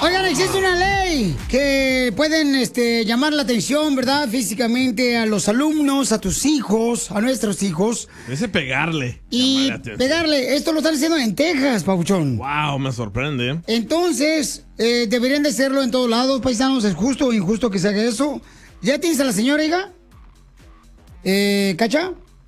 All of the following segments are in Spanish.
Oigan, existe una ley que pueden llamar la atención, ¿verdad? Físicamente a los alumnos, a tus hijos, a nuestros hijos. Ese pegarle. Y pegarle. Esto lo están haciendo en Texas, papuchón. Wow, me sorprende. Entonces, deberían de hacerlo en todos lados, paisanos. ¿Es justo o injusto que se haga eso? ¿Ya tienes a la señora, hija? ¿Cacha?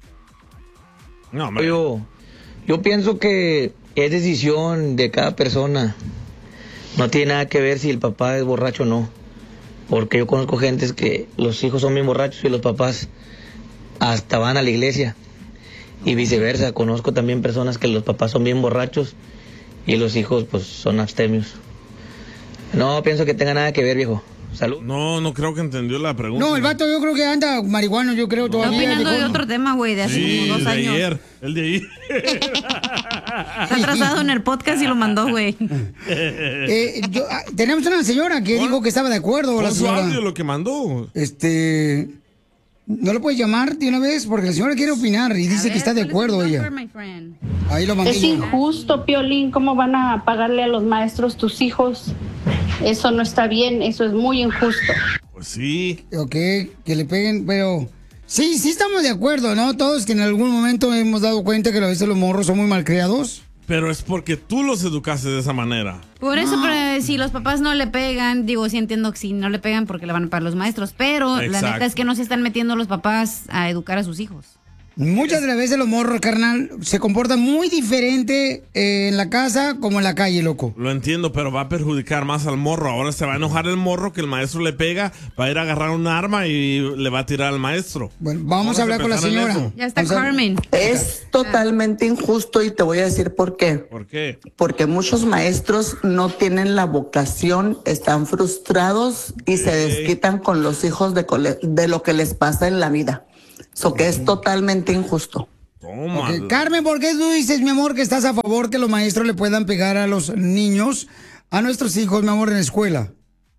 No, hombre. Yo pienso que es decisión de cada persona. No tiene nada que ver si el papá es borracho o no. Porque yo conozco gentes que los hijos son bien borrachos y los papás hasta van a la iglesia. Y viceversa, conozco también personas que los papás son bien borrachos y los hijos pues son abstemios. No pienso que tenga nada que ver, viejo. Salud. No creo que entendió la pregunta. No, el vato yo creo que anda marihuano, yo creo todavía. Está opinando de otro tema, güey, de hace como 2 años. El de ayer. Está atrasado en el podcast y lo mandó, güey. Tenemos una señora que dijo que estaba de acuerdo. ¿Con la su señora? audio lo que mandó? ¿No lo puedes llamar de una vez? Porque la señora quiere opinar y dice que está de acuerdo ella. Ahí lo mandé. Es injusto, Piolín, ¿cómo van a pagarle a los maestros tus hijos? Eso no está bien, eso es muy injusto. Pues sí. Ok, que le peguen, pero... Sí estamos de acuerdo, ¿no? Todos que en algún momento hemos dado cuenta que a veces los morros son muy malcriados. Pero es porque tú los educaste de esa manera. Por eso, pero si los papás no le pegan, digo, sí entiendo que si no le pegan porque le van a pagar los maestros, pero la neta es que no se están metiendo los papás a educar a sus hijos. Muchas de las veces los morros, carnal, se comportan muy diferente en la casa como en la calle, loco. Lo entiendo, pero va a perjudicar más al morro. Ahora se va a enojar el morro que el maestro le pega, va a ir a agarrar un arma y le va a tirar al maestro. Bueno, vamos a hablar con la señora. Ya está Carmen. Es totalmente injusto y te voy a decir por qué. ¿Por qué? Porque muchos maestros no tienen la vocación, están frustrados y se desquitan con los hijos de lo que les pasa en la vida. Eso que es totalmente injusto. Okay. Carmen, ¿por qué tú dices, mi amor, que estás a favor que los maestros le puedan pegar a los niños, a nuestros hijos, mi amor, en la escuela?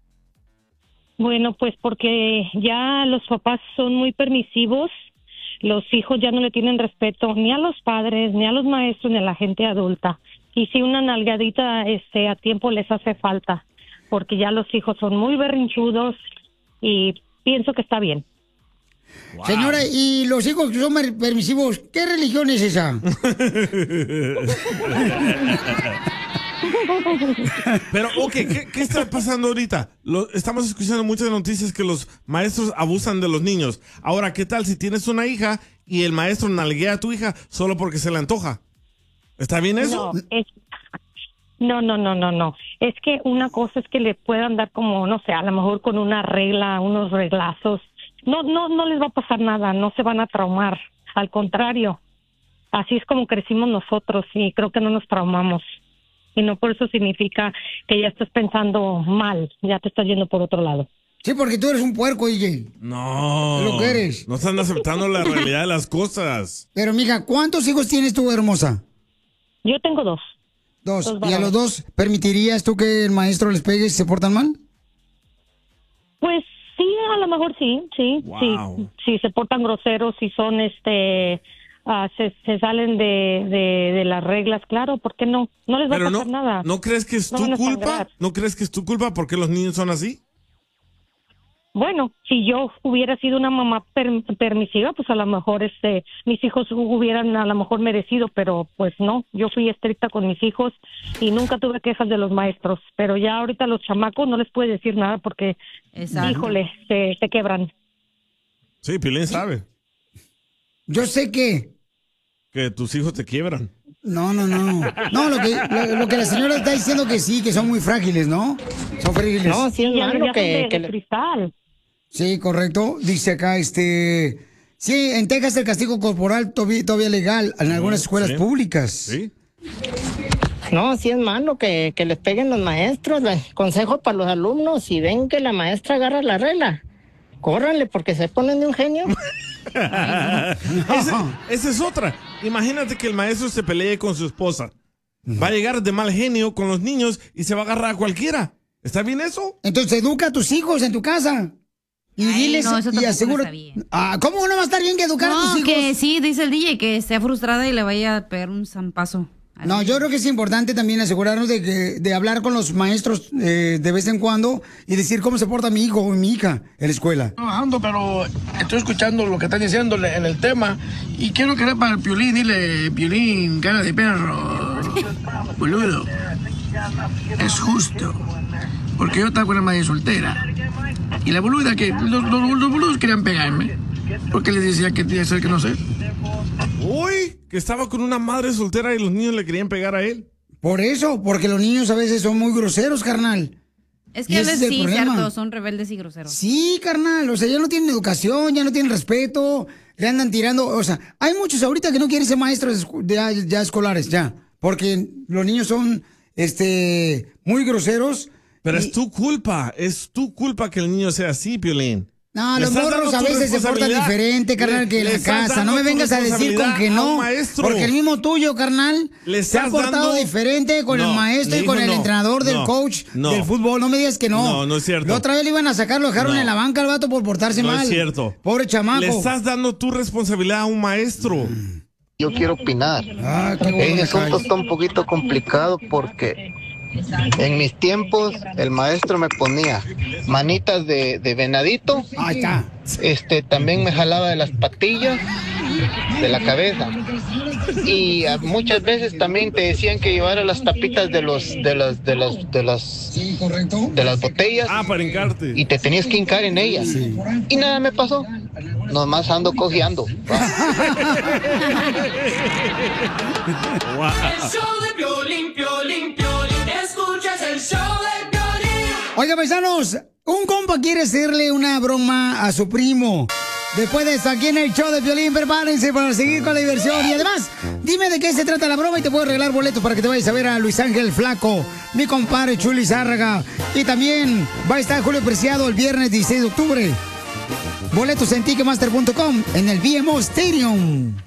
Bueno, pues porque ya los papás son muy permisivos, los hijos ya no le tienen respeto ni a los padres, ni a los maestros, ni a la gente adulta. Y si una nalgadita a tiempo les hace falta, porque ya los hijos son muy berrinchudos y pienso que está bien. Wow. Señora, y los hijos que son permisivos, ¿qué religión es esa? Pero, ¿qué está pasando ahorita? Estamos escuchando muchas noticias que los maestros abusan de los niños. Ahora, ¿qué tal si tienes una hija y el maestro nalguea a tu hija solo porque se le antoja? ¿Está bien eso? No. Es que una cosa es que le puedan dar como, no sé, a lo mejor con una regla, unos reglazos. No les va a pasar nada, no se van a traumar. Al contrario, así es como crecimos nosotros y creo que no nos traumamos. Y no por eso significa que ya estás pensando mal, ya te estás yendo por otro lado. Sí, porque tú eres un puerco, DJ. No. ¿Qué lo que eres? No están aceptando la realidad de las cosas. Pero, mija, ¿cuántos hijos tienes tú, hermosa? Yo tengo 2. ¿Dos? ¿Y a los 2 permitirías tú que el maestro les pegue si se portan mal? Pues sí, a lo mejor sí. Wow. Sí, se portan groseros, si son se salen de las reglas, claro, ¿por qué no? No les va a pasar nada. ¿No crees que es tu culpa? ¿No crees que es tu culpa porque los niños son así? Bueno, si yo hubiera sido una mamá permisiva, pues a lo mejor mis hijos hubieran a lo mejor merecido, pero pues no, yo fui estricta con mis hijos y nunca tuve quejas de los maestros, pero ya ahorita los chamacos no les puedes decir nada porque, híjole, se quebran. Sí, Pilín sabe. Yo sé que tus hijos te quiebran. No, lo que la señora está diciendo que sí, que son muy frágiles, ¿no? Son frágiles. No, sí, ya de cristal. Sí, correcto. Dice acá, sí, en Texas el castigo corporal todavía legal en algunas escuelas públicas. Sí. No, sí es malo que les peguen los maestros. Consejo para los alumnos, si ven que la maestra agarra la regla, córranle porque se ponen de un genio. Esa es otra. Imagínate que el maestro se pelee con su esposa. Va a llegar de mal genio con los niños y se va a agarrar a cualquiera. ¿Está bien eso? Entonces educa a tus hijos en tu casa. Y diles y asegura. ¿Cómo no va a estar bien que educar a tus hijos? Que sí, dice el DJ, que esté frustrada y le vaya a pegar un zampazo No, yo creo que es importante también asegurarnos de hablar con los maestros de vez en cuando y decir cómo se porta mi hijo o mi hija en la escuela. Trabajando, pero estoy escuchando lo que están diciendo en el tema y quiero querer para el Piolín, dile, Piolín, cara de perro, boludo, es justo, porque yo estaba con una madre soltera y la boluda que los boludos querían pegarme porque les decía que tenía que ser que no sé. Uy, que estaba con una madre soltera y los niños le querían pegar a él. Por eso, porque los niños a veces son muy groseros, carnal. Es que a veces sí, cierto, son rebeldes y groseros. Sí, carnal, o sea, ya no tienen educación, ya no tienen respeto, le andan tirando, o sea, hay muchos ahorita que no quieren ser maestros ya escolares, ya, porque los niños son, muy groseros. Pero es tu culpa que el niño sea así, Piolín. No, los morros a veces se portan diferente, carnal, que en la casa. No me vengas a decir con que no. Porque el mismo tuyo, carnal, se ha portado diferente con el maestro y con el entrenador del coach del fútbol. No me digas que no. No, no es cierto. La otra vez le iban a sacar, lo dejaron en la banca al vato por portarse mal. No es cierto. Pobre chamaco. Le estás dando tu responsabilidad a un maestro. Yo quiero opinar. Ese asunto está un poquito complicado porque en mis tiempos el maestro me ponía manitas de venadito. Ahí está. También me jalaba de las patillas, de la cabeza. Y muchas veces también te decían que llevara las tapitas de las botellas. Para hincarte. Y te tenías que hincar en ellas. Sí. Y nada me pasó. Nomás ando cojeando. El show de Piolín, Piolín, Piolín. Escuchas el show de Piolín. Oiga, paisanos, un compa quiere hacerle una broma a su primo. Después de esto, aquí en el show de Piolín, prepárense para seguir con la diversión. Y además, dime de qué se trata la broma y te puedo arreglar boletos para que te vayas a ver a Luis Ángel Flaco, mi compadre Chuli Zárraga. Y también va a estar Julio Preciado el viernes 16 de octubre. Boletos en Ticketmaster.com en el BMO Stadium.